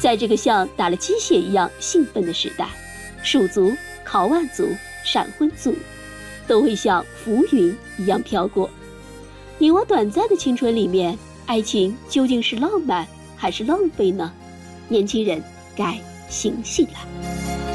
在这个像打了鸡血一样兴奋的时代，蜀族、考万族、闪婚族都会像浮云一样飘过。你我短暂的青春里面，爱情究竟是浪漫还是浪费呢？年轻人该醒醒了。